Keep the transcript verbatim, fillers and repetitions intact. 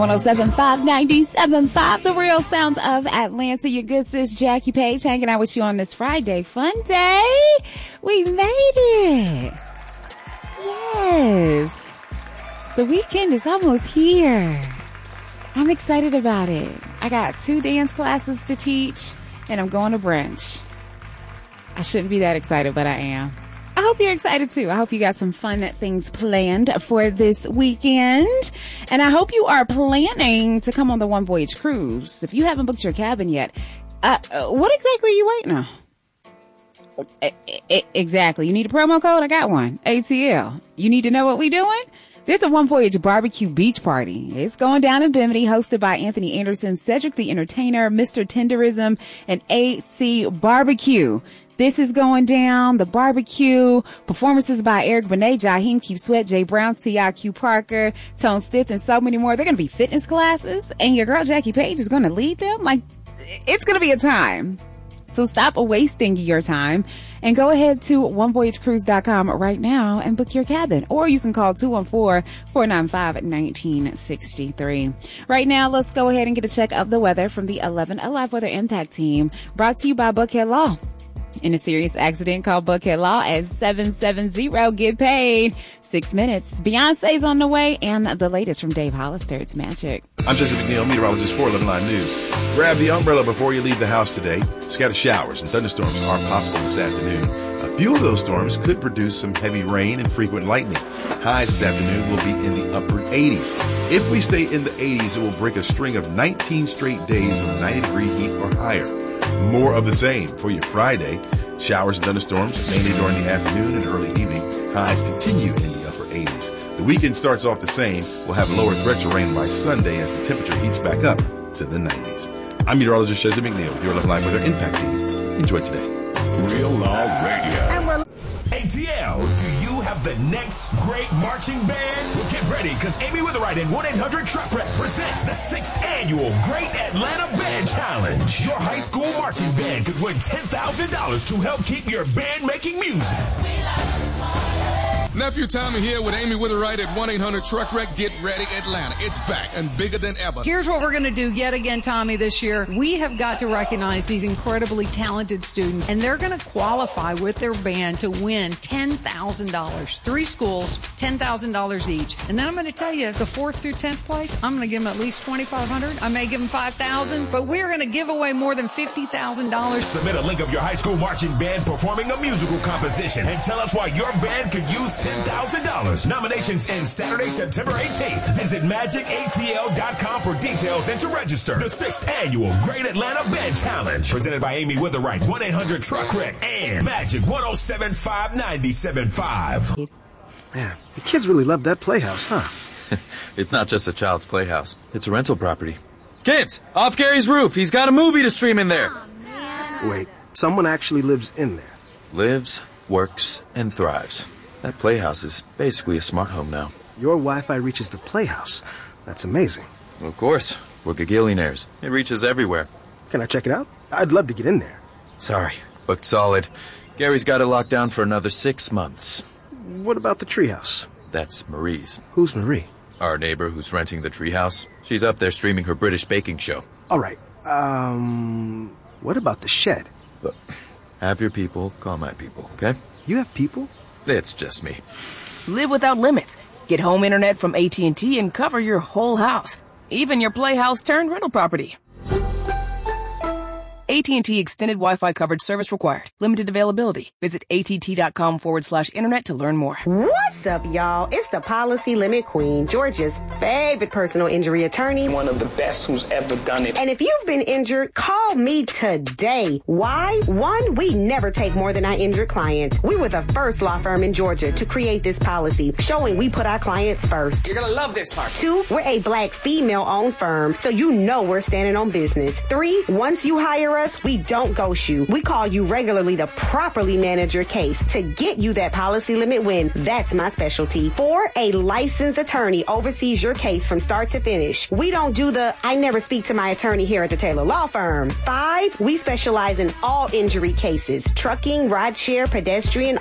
one oh seven point five, ninety-seven point five, the real sounds of Atlanta. Your good sis Jackie Page hanging out with you on this Friday fun day. We made it. Yes. The weekend is almost here. I'm excited about it. I got two dance classes to teach and I'm going to brunch. I shouldn't be that excited, but I am. I hope you're excited too. I hope you got some fun things planned for this weekend. And I hope you are planning to come on the One Voyage cruise. If you haven't booked your cabin yet, uh, what exactly are you waiting on? I, I, exactly. You need a promo code? I got one. A T L. You need to know what we doing? There's a One Voyage barbecue beach party. It's going down in Bimini, hosted by Anthony Anderson, Cedric the Entertainer, Mister Tenderism, and A C Barbecue. This is going down, the barbecue, performances by Eric Benet, Jaheim Q Sweat, Jay Brown, T I Q Parker, Tone Stith, and so many more. They're going to be fitness classes, and your girl Jackie Page is going to lead them. Like, it's going to be a time. So stop wasting your time and go ahead to one voyage cruise dot com right now and book your cabin. Or you can call two one four, four nine five, one nine six three. Right now, let's go ahead and get a check of the weather from the eleven Alive Weather Impact Team, brought to you by Buckhead Law. In a serious accident, call Buckhead Law at seven seven zero, get paid. Six minutes. Beyonce's on the way, and the latest from Dave Hollister. It's Magic. I'm Jesse McNeil, meteorologist for eleven Live News. Grab the umbrella before you leave the house today. Scattered showers and thunderstorms are possible this afternoon. A few of those storms could produce some heavy rain and frequent lightning. Highs this afternoon will be in the upper eighties. If we stay in the eighties, it will break a string of nineteen straight days of ninety degree heat or higher. More of the same for your Friday. Showers and thunderstorms mainly during the afternoon and early evening. Highs continue in the upper eighties. The weekend starts off the same. We'll have lower threats of rain by Sunday as the temperature heats back up to the nineties. I'm meteorologist Shezzy McNeil with your eleven Live Weather Impact Team. Enjoy today. Real Law Radio. A T L, do you have the next great marching band? Well, get ready, because Amy Witherite and one eight hundred Truck Wreck presents the sixth annual Great Atlanta Band Challenge. Your high school marching band could win ten thousand dollars to help keep your band making music. Nephew Tommy here with Amy Witherite at one eight hundred Truck Wreck. Get ready, Atlanta. It's back and bigger than ever. Here's what we're going to do yet again, Tommy, this year. We have got to recognize these incredibly talented students, and they're going to qualify with their band to win ten thousand dollars. Three schools, ten thousand dollars each. And then I'm going to tell you, the fourth through tenth place, I'm going to give them at least twenty-five hundred dollars. I may give them five thousand dollars, but we're going to give away more than fifty thousand dollars. Submit a link of your high school marching band performing a musical composition and tell us why your band could use ten thousand dollars. Nominations end Saturday, September eighteenth. Visit magic A T L dot com for details and to register. The sixth annual Great Atlanta Band Challenge. Presented by Amy Witherite, one eight hundred Truck Wreck, and Magic one oh seven point five, ninety-seven point five. Man, the kids really love that playhouse, huh? It's not just a child's playhouse. It's a rental property. Kids, off Gary's roof. He's got a movie to stream in there. Oh, wait, someone actually lives in there. Lives, works, and thrives. That playhouse is basically a smart home now. Your Wi-Fi reaches the playhouse. That's amazing. Of course. We're gagillionaires. It reaches everywhere. Can I check it out? I'd love to get in there. Sorry. Booked solid. Gary's got it locked down for another six months. What about the treehouse? That's Marie's. Who's Marie? Our neighbor who's renting the treehouse. She's up there streaming her British baking show. All right. Um, what about the shed? But have your people call my people, okay? You have people? It's just me. Live without limits. Get home internet from A T and T and cover your whole house. Even your playhouse turned rental property. A T and T Extended Wi-Fi coverage service required. Limited availability. Visit att.com forward slash internet to learn more. What's up, y'all? It's the Policy Limit Queen, Georgia's favorite personal injury attorney. One of the best who's ever done it. And if you've been injured, call me today. Why? One, we never take more than our injured client. We were the first law firm in Georgia to create this policy, showing we put our clients first. You're gonna love this part. Two, we're a black female-owned firm, so you know we're standing on business. Three, once you hire us, we don't ghost you. We call you regularly to properly manage your case to get you that policy limit win. That's my specialty. Four, a licensed attorney oversees your case from start to finish. We don't do the, I never speak to my attorney here at the Taylor Law Firm. Five, we specialize in all injury cases, trucking, rideshare, pedestrian,